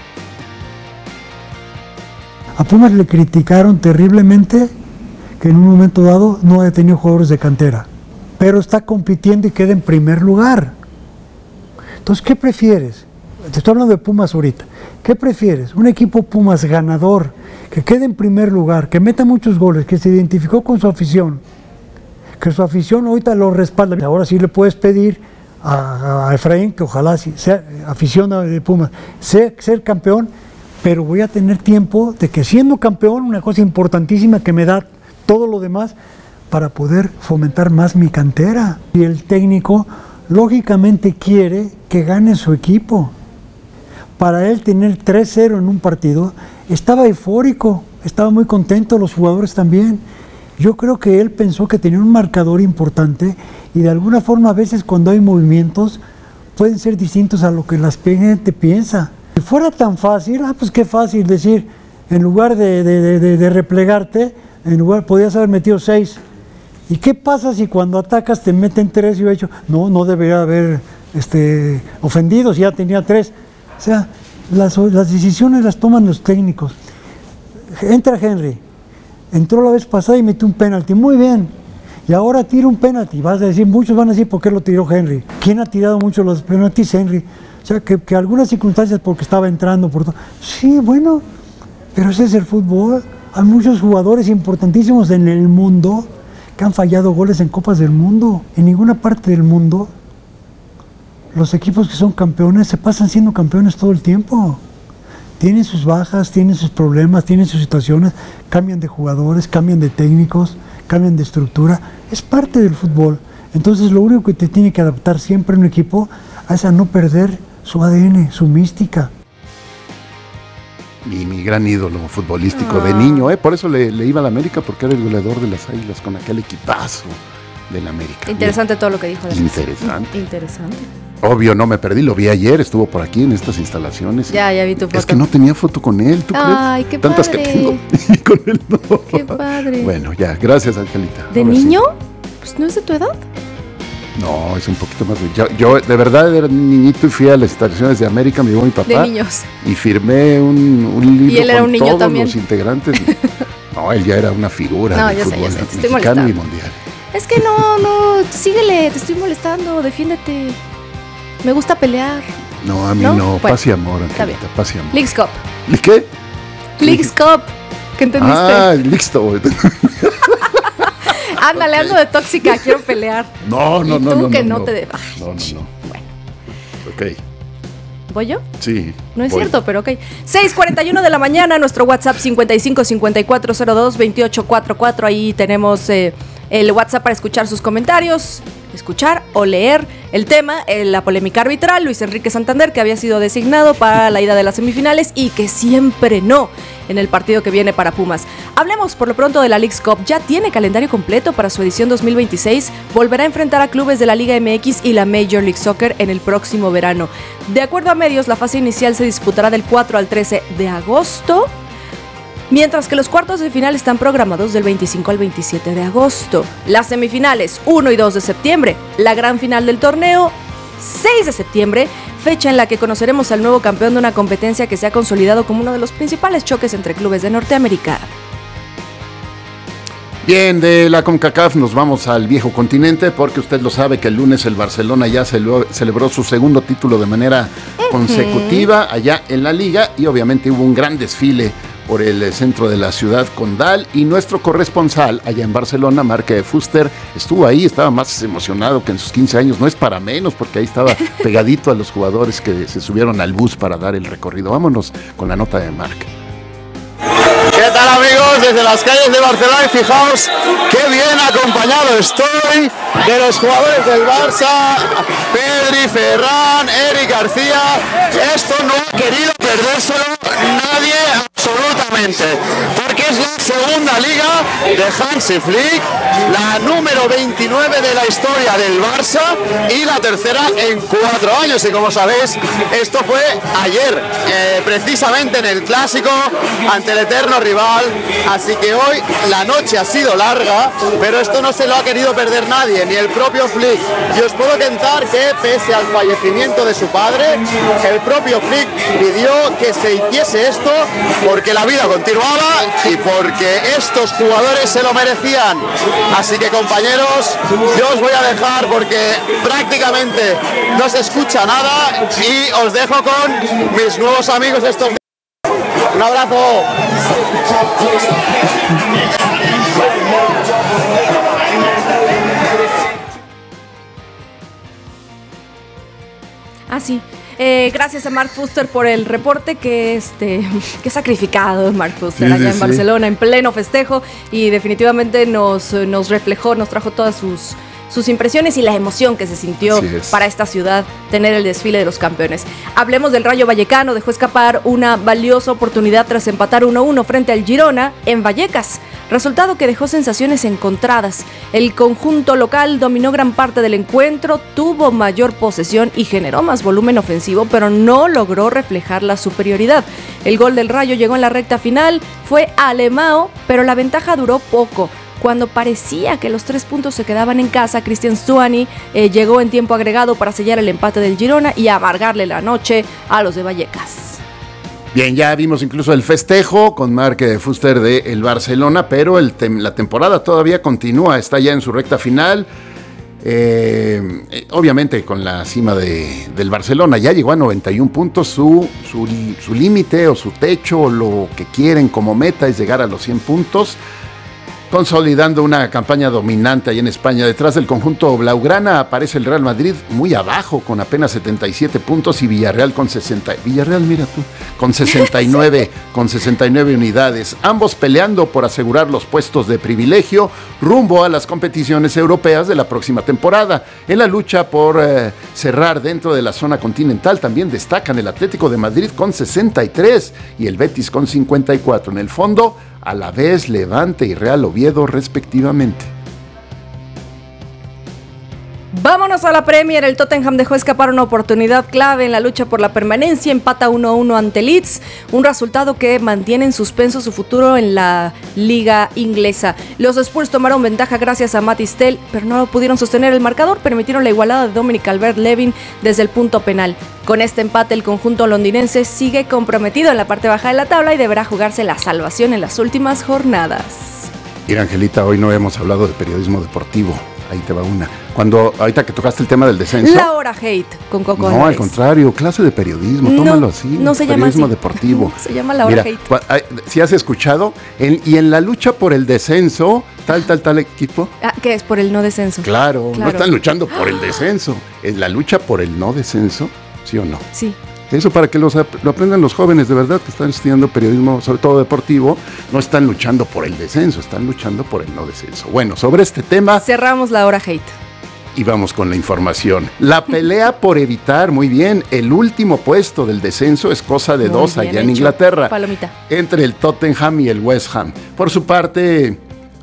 A Pumas le criticaron terriblemente que en un momento dado no ha tenido jugadores de cantera, pero está compitiendo y queda en primer lugar. Entonces, ¿qué prefieres? Te estoy hablando de Pumas ahorita. ¿Qué prefieres? Un equipo Pumas ganador, que quede en primer lugar, que meta muchos goles, que se identificó con su afición, que su afición ahorita lo respalda. Ahora sí le puedes pedir a Efraín que ojalá sea afición de Pumas, ser campeón, pero voy a tener tiempo de que siendo campeón, una cosa importantísima que me da todo lo demás, para poder fomentar más mi cantera. Y el técnico lógicamente quiere que gane su equipo. Para él tener 3-0 en un partido, estaba eufórico, estaba muy contento, los jugadores también. Yo creo que él pensó que tenía un marcador importante y de alguna forma a veces cuando hay movimientos pueden ser distintos a lo que la gente piensa. Si fuera tan fácil, pues qué fácil decir, en lugar de replegarte, podías haber metido 6. ¿Y qué pasa si cuando atacas te meten 3? Y yo he dicho, no debería haber ofendido si ya tenía 3. O sea, las decisiones las toman los técnicos. Entra Henry, entró la vez pasada y metió un penalti, muy bien. Y ahora tira un penalti, vas a decir, muchos van a decir por qué lo tiró Henry. ¿Quién ha tirado mucho los penaltis? Henry. O sea, que algunas circunstancias porque estaba entrando por todo. Sí, bueno, pero ese es el fútbol. Hay muchos jugadores importantísimos en el mundo que han fallado goles en Copas del Mundo. En ninguna parte del mundo los equipos que son campeones se pasan siendo campeones todo el tiempo. Tienen sus bajas, tienen sus problemas, tienen sus situaciones, cambian de jugadores, cambian de técnicos, cambian de estructura. Es parte del fútbol. Entonces lo único que te tiene que adaptar siempre un equipo es a no perder su ADN, su mística. Mi gran ídolo futbolístico de niño, por eso le iba a la América, porque era el goleador de las Águilas con aquel equipazo de la América. Interesante todo lo que dijo. Interesante. Interesante. Obvio, no me perdí, lo vi ayer, estuvo por aquí en estas instalaciones. Ya vi tu foto. Es que no tenía foto con él, ¿tú crees? Ay, qué Tantas padre. que tengo y con él no. Qué padre. Bueno, ya, gracias, Angelita. ¿De Ahora niño? sí. Pues no es de tu edad. No, es un poquito más. Yo de verdad era niñito y fui a las instalaciones de América, me llevó mi papá. De niños. Y firmé un libro ¿Y él era con un niño todos también? los integrantes. No, él ya era una figura No, del yo sé, fútbol te estoy mexicano molestando. y mundial. Es que no, síguele, te estoy molestando, defiéndete. Me gusta pelear. No, a mí ¿No? no. Bueno, Paz y amor, está Angelita, paz y amor. Leagues Cup. ¿Y qué? Leagues Cup. ¿Qué entendiste? Ah, listo. Ándale, ando de tóxica, quiero pelear. No. Y tú que no te... No. Bueno. Ok. ¿Voy yo? Sí. No es voy. cierto, pero ok. 6:41 de la mañana, nuestro WhatsApp 5554022844. Ahí tenemos el WhatsApp para escuchar sus comentarios, escuchar o leer el tema, la polémica arbitral. Luis Enrique Santander, que había sido designado para la ida de las semifinales y que siempre no en el partido que viene para Pumas. Hablemos por lo pronto de la Leagues Cup. Ya tiene calendario completo para su edición 2026. Volverá a enfrentar a clubes de la Liga MX y la Major League Soccer en el próximo verano. De acuerdo a medios, la fase inicial se disputará del 4 al 13 de agosto, mientras que los cuartos de final están programados del 25 al 27 de agosto. Las semifinales 1 y 2 de septiembre, la gran final del torneo 6 de septiembre, fecha en la que conoceremos al nuevo campeón de una competencia que se ha consolidado como uno de los principales choques entre clubes de Norteamérica. Bien, de la CONCACAF nos vamos al viejo continente, porque usted lo sabe que el lunes el Barcelona ya celebró su segundo título de manera consecutiva allá en la liga, y obviamente hubo un gran desfile por el centro de la ciudad condal, y nuestro corresponsal allá en Barcelona, Marc Fuster, estuvo ahí, estaba más emocionado que en sus 15 años, no es para menos, porque ahí estaba pegadito a los jugadores que se subieron al bus para dar el recorrido. Vámonos con la nota de Marc. ¿Qué tal, amigos? Desde las calles de Barcelona, y fijaos qué bien acompañado estoy de los jugadores del Barça, Pedri, Ferran, Eric García. Esto no ha querido perdérselo nadie absolutamente, porque es la segunda liga de Hansi Flick, la número 29 de la historia del Barça y la tercera en 4 años. Y como sabéis, esto fue ayer, precisamente en el Clásico ante el eterno rival. Así que hoy la noche ha sido larga, pero esto no se lo ha querido perder nadie, ni el propio Flick. Y os puedo contar que pese al fallecimiento de su padre, el propio Flick pidió que se hiciese esto porque la vida continuaba y porque estos jugadores se lo merecían. Así que, compañeros, yo os voy a dejar porque prácticamente no se escucha nada, y os dejo con mis nuevos amigos estos días. Un abrazo. Ah, sí. Gracias a Mark Fuster por el reporte, que sacrificado Mark Fuster allá en Barcelona, en pleno festejo, y definitivamente nos reflejó, nos trajo todas sus impresiones y la emoción que se sintió para esta ciudad tener el desfile de los campeones. Hablemos del Rayo Vallecano, dejó escapar una valiosa oportunidad tras empatar 1-1 frente al Girona en Vallecas, resultado que dejó sensaciones encontradas. El conjunto local dominó gran parte del encuentro, tuvo mayor posesión y generó más volumen ofensivo, pero no logró reflejar la superioridad. El gol del Rayo llegó en la recta final, fue Alemão, pero la ventaja duró poco. Cuando parecía que los 3 puntos se quedaban en casa, Cristian Stuani llegó en tiempo agregado para sellar el empate del Girona y amargarle la noche a los de Vallecas. Bien, ya vimos incluso el festejo con Mark Fuster del Barcelona, pero la temporada todavía continúa, está ya en su recta final. Obviamente con la cima del Barcelona, ya llegó a 91 puntos, su límite o su techo, o lo que quieren como meta es llegar a los 100 puntos. Consolidando una campaña dominante ahí en España. Detrás del conjunto blaugrana aparece el Real Madrid muy abajo con apenas 77 puntos y Villarreal con 69 unidades. Ambos peleando por asegurar los puestos de privilegio rumbo a las competiciones europeas de la próxima temporada. En la lucha por cerrar dentro de la zona continental también destacan el Atlético de Madrid con 63 y el Betis con 54. En el fondo, Alavés, Levante y Real Oviedo respectivamente. Vámonos a la Premier. El Tottenham dejó escapar una oportunidad clave en la lucha por la permanencia. Empata 1-1 ante Leeds, un resultado que mantiene en suspenso su futuro en la liga inglesa. Los Spurs tomaron ventaja gracias a Matt Stell, pero no pudieron sostener el marcador. Permitieron la igualada de Dominic Calvert-Lewin desde el punto penal. Con este empate, el conjunto londinense sigue comprometido en la parte baja de la tabla y deberá jugarse la salvación en las últimas jornadas. Mira, Angelita, hoy no hemos hablado de periodismo deportivo. Ahí te va una. Ahorita que tocaste el tema del descenso. La hora hate con Coco Álvarez. No, al contrario, clase de periodismo, tómalo así. No se llama periodismo así. deportivo. Se llama la hora hate. Si has escuchado, y en la lucha por el descenso, tal equipo. ¿Qué es? Por el no descenso. Claro, no están luchando por el descenso. Es la lucha por el no descenso, ¿sí o no? Sí. Eso para que lo aprendan los jóvenes, de verdad, que están estudiando periodismo, sobre todo deportivo, no están luchando por el descenso, están luchando por el no descenso. Bueno, sobre este tema... Cerramos la hora hate. Y vamos con la información. La pelea por evitar, muy bien, el último puesto del descenso es cosa de dos allá en Inglaterra. Palomita. Entre el Tottenham y el West Ham. Por su parte,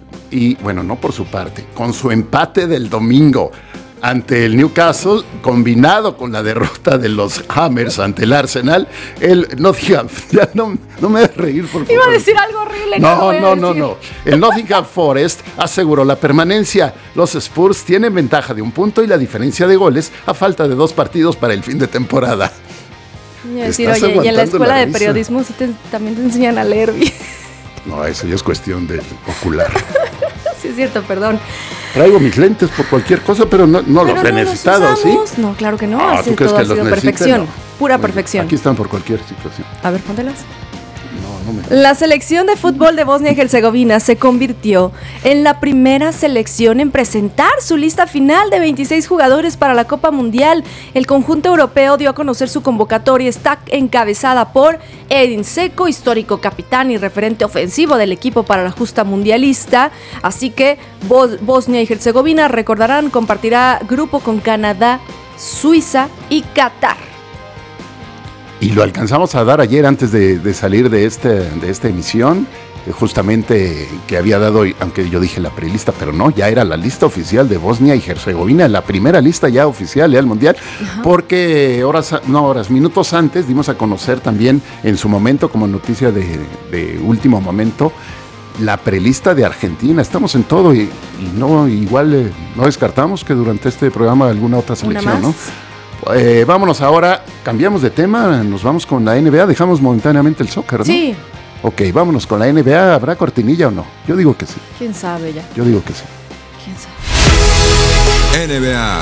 con su empate del domingo ante el Newcastle, combinado con la derrota de los Hammers ante el Arsenal, el Nottingham, ya no me hagas reír, por favor. Iba a decir algo horrible. No. El Nottingham Forest aseguró la permanencia. Los Spurs tienen ventaja de 1 punto y la diferencia de goles a falta de 2 partidos para el fin de temporada. Decir, oye, y en la escuela de periodismo también te enseñan a leer bien. No, eso ya es cuestión del ocular. Sí, es cierto, perdón. Traigo mis lentes por cualquier cosa, pero no los he necesitado, ¿sí? No, claro que no. ¿Tú crees todo que ha sido los perfección, no? Pura perfección. Aquí están por cualquier situación. A ver, póntelas. La selección de fútbol de Bosnia y Herzegovina se convirtió en la primera selección en presentar su lista final de 26 jugadores para la Copa Mundial. El conjunto europeo dio a conocer su convocatoria. Está encabezada por Edin Dzeko, histórico capitán y referente ofensivo del equipo para la justa mundialista. Así que Bosnia y Herzegovina, recordarán, compartirá grupo con Canadá, Suiza y Qatar. Y lo alcanzamos a dar ayer antes de salir de esta emisión, justamente que había dado, aunque yo dije la prelista, pero no, ya era la lista oficial de Bosnia y Herzegovina, la primera lista ya oficial al Mundial. Ajá. Porque minutos antes dimos a conocer también en su momento, como noticia de último momento, la prelista de Argentina. Estamos en todo y no igual no descartamos que durante este programa alguna otra selección, ¿no? Vámonos ahora, cambiamos de tema, nos vamos con la NBA, dejamos momentáneamente el soccer, ¿no? Sí. Ok, vámonos con la NBA, ¿habrá cortinilla o no? Yo digo que sí. ¿Quién sabe ya? Yo digo que sí. ¿Quién sabe? NBA.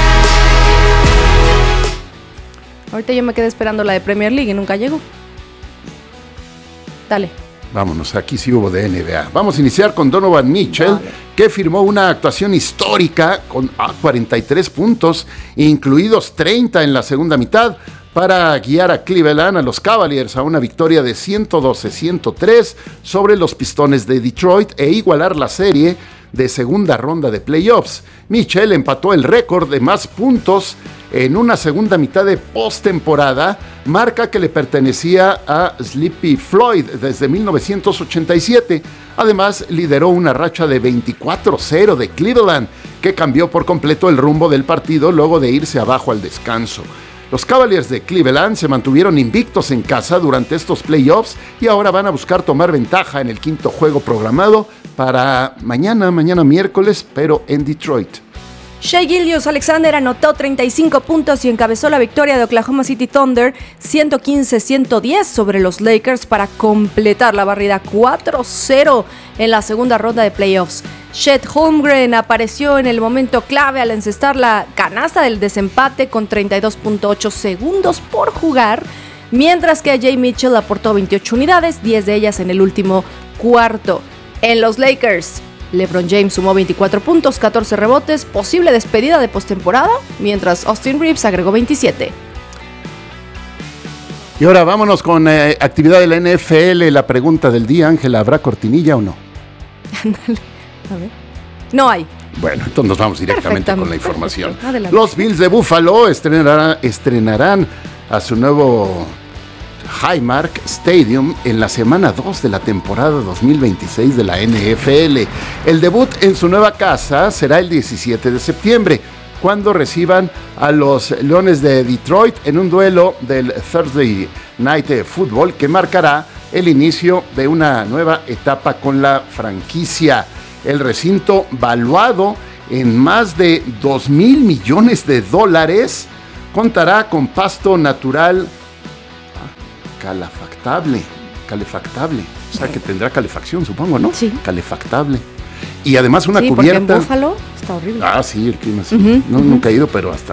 Ahorita yo me quedé esperando la de Premier League y nunca llegó. Dale. Vámonos, aquí sí hubo de NBA. Vamos a iniciar con Donovan Mitchell, que firmó una actuación histórica con 43 puntos, incluidos 30 en la segunda mitad, para guiar a Cleveland, a los Cavaliers, a una victoria de 112-103 sobre los Pistones de Detroit e igualar la serie de segunda ronda de playoffs. Mitchell empató el récord de más puntos en una segunda mitad de postemporada, marca que le pertenecía a Sleepy Floyd desde 1987. Además, lideró una racha de 24-0 de Cleveland, que cambió por completo el rumbo del partido luego de irse abajo al descanso. Los Cavaliers de Cleveland se mantuvieron invictos en casa durante estos playoffs y ahora van a buscar tomar ventaja en el quinto juego programado para mañana miércoles, pero en Detroit. Shai Gilgeous-Alexander anotó 35 puntos y encabezó la victoria de Oklahoma City Thunder 115-110 sobre los Lakers para completar la barrida 4-0 en la segunda ronda de playoffs. Chet Holmgren apareció en el momento clave al encestar la canasta del desempate con 32.8 segundos por jugar, mientras que Jay Mitchell aportó 28 unidades, 10 de ellas en el último cuarto. En los Lakers, LeBron James sumó 24 puntos, 14 rebotes, posible despedida de postemporada, mientras Austin Reeves agregó 27. Y ahora vámonos con actividad de la NFL. La pregunta del día, Ángela, ¿habrá cortinilla o no? A ver. No hay. Bueno, entonces nos vamos directamente con la información. Adelante. Los Bills de Buffalo estrenarán a su nuevo Highmark Stadium en la semana 2 de la temporada 2026 de la NFL. El debut en su nueva casa será el 17 de septiembre, cuando reciban a los Leones de Detroit en un duelo del Thursday Night Football que marcará el inicio de una nueva etapa con la franquicia. El recinto, valuado en más de $2,000 millones, contará con pasto natural calefactable. O sea que tendrá calefacción, supongo, ¿no? Sí. Calefactable. Y además una sí, cubierta. Porque en Buffalo está horrible. Ah, sí, el clima sí. Nunca he ido, pero hasta